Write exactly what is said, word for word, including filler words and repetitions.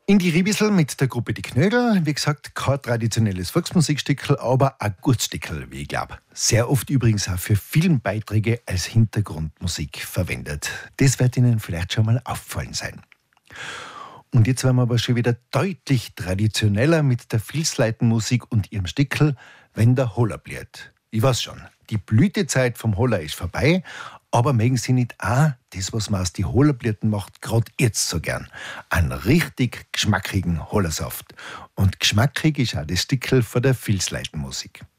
In die Ribisel mit der Gruppe Die Knödel. Wie gesagt, kein traditionelles Volksmusikstickel, aber ein gutes Stickel, wie ich glaube. Sehr oft übrigens auch für Filmbeiträge als Hintergrundmusik verwendet. Das wird Ihnen vielleicht schon mal aufgefallen sein. Und jetzt werden wir aber schon wieder deutlich traditioneller mit der Filzleitenmusik und ihrem Stickel, wenn der Holler blüht. Ich weiß schon, die Blütezeit vom Holler ist vorbei, aber mögen Sie nicht auch das, was man aus die Hollerblüten macht, gerade jetzt so gern? Einen richtig geschmackigen Hollersaft. Und geschmackig ist auch das Stickel von der Filzleitenmusik.